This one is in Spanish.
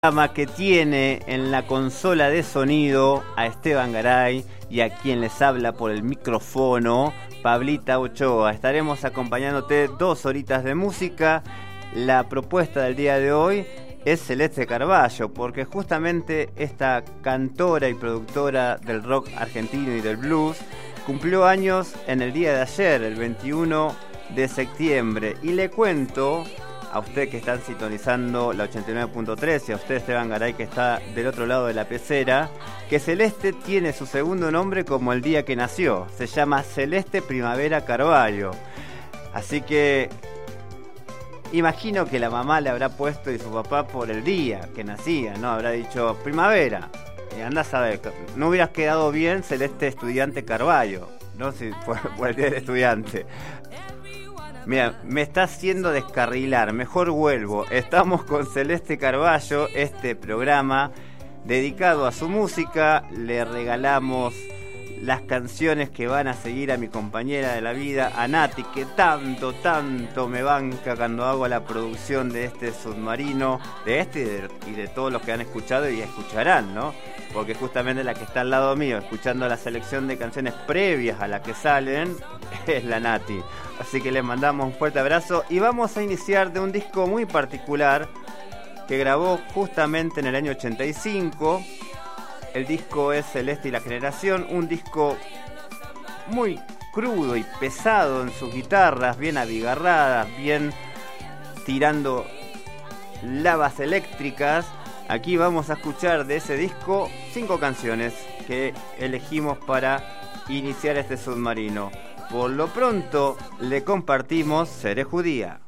Que tiene en la consola de sonido a Esteban Garay y a quien les habla por el micrófono, Pablita Ochoa. Estaremos acompañándote 2 horitas de música. La propuesta del día de hoy es Celeste Carballo, porque justamente esta cantora y productora del rock argentino y del blues cumplió años en el día de ayer, el 21 de septiembre. Y le cuento a usted que están sintonizando la 89.3 y a usted, Esteban Garay, que está del otro lado de la pecera, que Celeste tiene su segundo nombre como el día que nació. Se llama Celeste Primavera Carballo. Así que imagino que la mamá le habrá puesto y su papá por el día que nacía, ¿no? Habrá dicho primavera. Y andás a ver, no hubieras quedado bien Celeste Estudiante Carballo, ¿no? Si fue el día del estudiante. Mira, me está haciendo descarrilar, mejor vuelvo. Estamos con Celeste Carballo, este programa dedicado a su música. Le regalamos las canciones que van a seguir a mi compañera de la vida, a Nati, que tanto me banca cuando hago la producción de este submarino, de este y de todos los que han escuchado y escucharán, ¿no? Porque justamente la que está al lado mío, escuchando la selección de canciones previas a las que salen, es la Nati. Así que le mandamos un fuerte abrazo y vamos a iniciar de un disco muy particular que grabó justamente en el año 85. El disco es Celeste y la Generación, un disco muy crudo y pesado en sus guitarras, bien abigarradas, bien tirando lavas eléctricas. Aquí vamos a escuchar de ese disco 5 canciones que elegimos para iniciar este submarino. Por lo pronto le compartimos Seré Judía.